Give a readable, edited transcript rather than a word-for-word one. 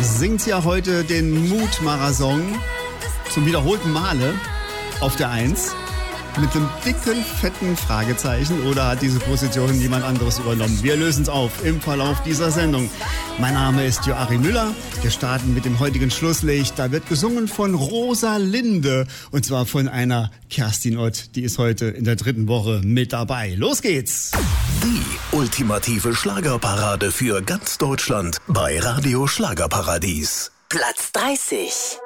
singt ja heute den Mutmacher-Song zum wiederholten Male auf der 1 mit einem dicken, fetten Fragezeichen, oder hat diese Position jemand anderes übernommen? Wir lösen es auf im Verlauf dieser Sendung. Mein Name ist Joachim Müller. Wir starten mit dem heutigen Schlusslicht. Da wird gesungen von Rosalinde, und zwar von einer Kerstin Ott. Die ist heute in der 3. Woche mit dabei. Los geht's! Die ultimative Schlagerparade für ganz Deutschland bei Radio Schlagerparadies. Platz 30.